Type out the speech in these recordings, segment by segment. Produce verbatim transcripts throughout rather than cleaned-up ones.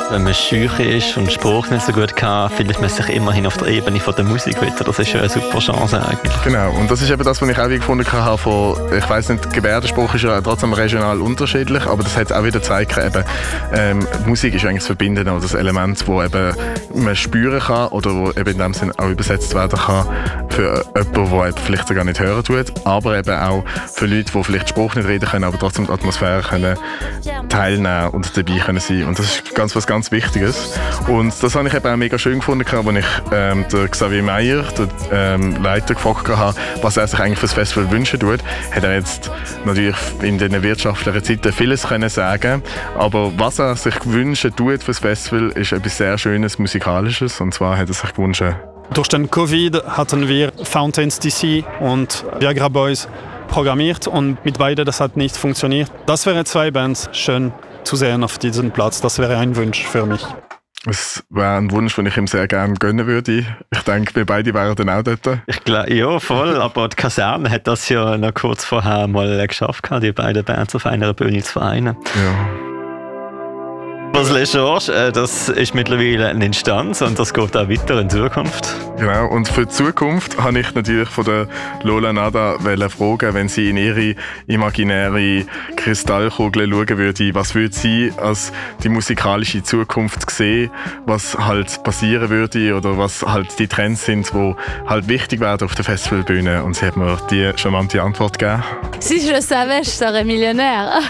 Wenn man schüch ist und die Sprache nicht so gut kann, findet man sich immerhin auf der Ebene von der Musik wieder. Das ist ja eine super Chance eigentlich. Genau, und das ist eben das, was ich auch gefunden habe. Von, ich weiss nicht, Gebärdensprache ist ja trotzdem regional unterschiedlich, aber das hat auch wieder gezeigt, eben, ähm, Musik ist eigentlich das Verbindende oder das Element, das eben man spüren kann oder wo eben in dem Sinne auch übersetzt werden kann für jemanden, der vielleicht sogar nicht hören tut, aber eben auch für Leute, die vielleicht die Sprache nicht reden können, aber trotzdem die Atmosphäre können teilnehmen und dabei können sein. Und das ist ganz was ganz Wichtiges. Und das habe ich eben auch mega schön gefunden, als ich ähm, den Xavier Meyer, den ähm, Leiter, gefragt habe, was er sich eigentlich für das Festival wünschen tut. Hat er jetzt natürlich in den wirtschaftlichen Zeiten vieles können sagen, aber was er sich wünschen tut für das Festival, ist etwas sehr Schönes, Musikalisches. Und zwar hat er sich gewünscht, durch den Covid hatten wir Fountains D C und Viagra Boys programmiert und mit beiden das hat nicht funktioniert. Das wären zwei Bands schön zu sehen auf diesem Platz. Das wäre ein Wunsch für mich. Es wäre ein Wunsch, den ich ihm sehr gerne gönnen würde. Ich denke, wir beide wären dann auch dort. Ich glaube, ja, voll. Aber die Kaserne hat das ja noch kurz vorher mal geschafft, die beiden Bands auf einer Bühne zu vereinen. Ja. Das Les Georges, das ist mittlerweile eine Instanz und das geht auch weiter in Zukunft. Genau, und für die Zukunft habe ich natürlich von der Lola Nada fragen, wenn sie in ihre imaginäre Kristallkugel schauen würde, was würde sie als die musikalische Zukunft sehen, was halt passieren würde oder was halt die Trends sind, die halt wichtig werden auf der Festivalbühne. Und sie hat mir die charmante Antwort gegeben. Si je savais, je serais millionnaire.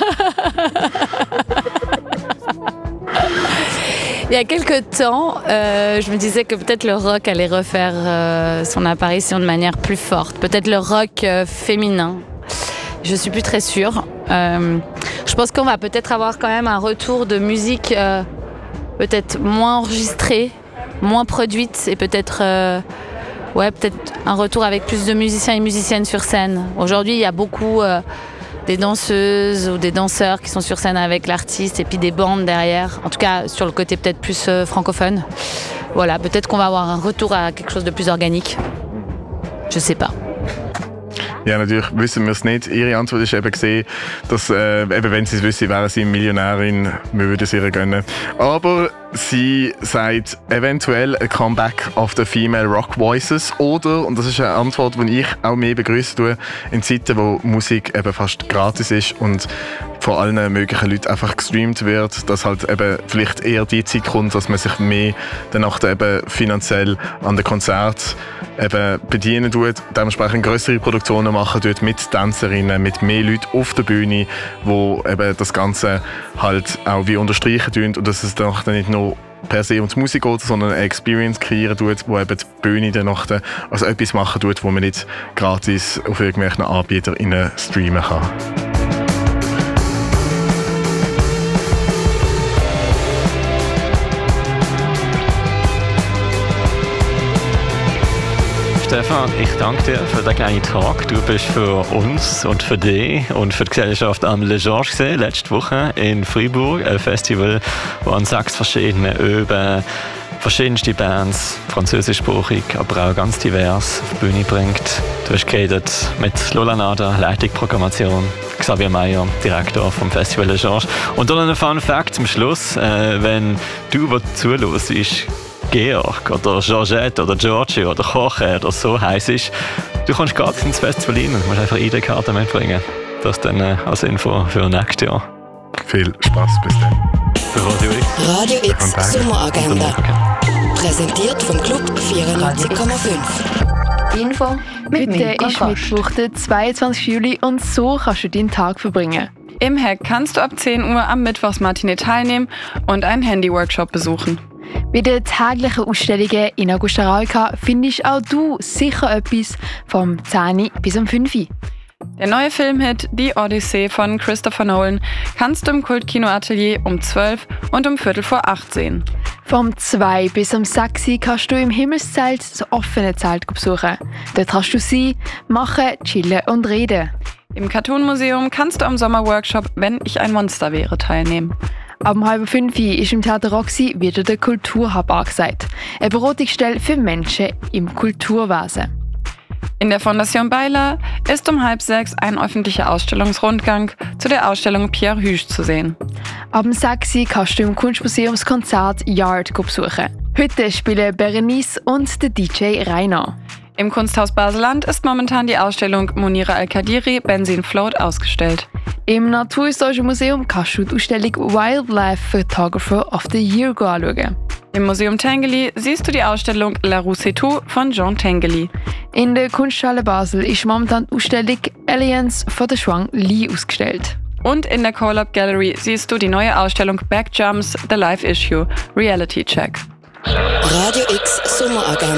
Il y a quelques temps, euh, je me disais que peut-être le rock allait refaire euh, son apparition de manière plus forte. Peut-être le rock euh, féminin. Je suis plus très sûre. Euh, je pense qu'on va peut-être avoir quand même un retour de musique euh, peut-être moins enregistrée, moins produite et peut-être euh, ouais, peut-être un retour avec plus de musiciens et musiciennes sur scène. Aujourd'hui, il y a beaucoup euh, des danseuses ou des danseurs qui sont sur scène avec l'artiste et puis des bandes derrière. En tout cas, sur le côté peut-être plus euh, francophone. Voilà, peut-être qu'on va avoir un retour à quelque chose de plus organique. Je sais pas. Ja, natürlich wissen wir es nicht. Ihre Antwort ist eben gesehen, dass äh, eben wenn sie es wissen, wäre sie Millionärin, wir würden es ihr gönnen. Aber sie sagt eventuell ein Comeback of the Female Rock Voices oder, und das ist eine Antwort, die ich auch mehr begrüßen tue, in Zeiten, wo Musik eben fast gratis ist und von allen möglichen Leuten einfach gestreamt wird, dass halt eben vielleicht eher die Zeit kommt, dass man sich mehr danach eben finanziell an den Konzert eben bedienen tut, dementsprechend größere Produktionen machen tut mit Tänzerinnen, mit mehr Leuten auf der Bühne, wo eben das Ganze halt auch wie unterstreichen tun und dass es dann nicht nur per se um die Musik geht, sondern eine Experience kreieren tut, wo eben die Bühne dann noch also etwas machen tut, wo man nicht gratis auf irgendwelchen AnbieterInnen streamen kann. Stefan, ich danke dir für den kleinen Tag. Du bist für uns und für dich und für die Gesellschaft am Les Georges gesehen, letzte Woche in Freiburg. Ein Festival, das an sechs verschiedenen Öben verschiedenste Bands, französischsprachig, aber auch ganz divers, auf die Bühne bringt. Du hast geredet mit Lola Nada, Leitung Programmation, Xavier Meyer, Direktor vom Festival Les Georges. Und dann ein Fun Fact zum Schluss, äh, wenn du, der zuhörst, Georg oder Georgette oder Georgie oder Jorge oder so heisst ist, du kannst gratis ins Festival rein und musst einfach I D-Karte mitbringen. Das dann äh, als Info für nächstes Jahr. Viel Spaß bis dann. Für Radio X. Radio X Sommeragenda. Präsentiert vom Club vierundneunzig Komma fünf. Info mit Heute ist Mittwoch, der zweiundzwanzigsten Juli und so kannst du deinen Tag verbringen. Im Hack kannst du ab zehn Uhr am Mittwochsmatinee teilnehmen und einen Handy-Workshop besuchen. Bei den täglichen Ausstellungen in Augusta Railka findest auch du sicher etwas vom zehn bis um fünf. Der neue Filmhit Die Odyssee von Christopher Nolan kannst du im Kultkino Atelier um zwölf und um Viertel vor acht sehen. Vom zwei bis um sechs kannst du im Himmelszelt das offene Zelt besuchen. Dort kannst du sein, machen, chillen und reden. Im Cartoon Museum kannst du am Sommerworkshop Wenn ich ein Monster wäre teilnehmen. Ab halb fünf ist im Theater Roxy wieder der Kulturhub angesagt. Eine Beratungsstelle für Menschen im Kulturwesen. In der Fondation Bayler ist um halb sechs ein öffentlicher Ausstellungsrundgang zu der Ausstellung Pierre Hugues zu sehen. Ab dem sechs Uhr kannst du im Kunstmuseum das Konzert Yard besuchen. Heute spielen Berenice und der D J Rainer. Im Kunsthaus Basel-Land ist momentan die Ausstellung Monira Al-Kadiri Benzin Float ausgestellt. Im Naturhistorischen Museum kannst du die Ausstellung Wildlife Photographer of the Year anschauen. Im Museum Tinguely siehst du die Ausstellung La Rue C'est Tout von Jean Tinguely. In der Kunsthalle Basel ist momentan die Ausstellung Aliens von der Shuang Li ausgestellt. Und in der Collab Gallery siehst du die neue Ausstellung Backjumps, The Life Issue, Reality Check. Radio X Sommeragenda.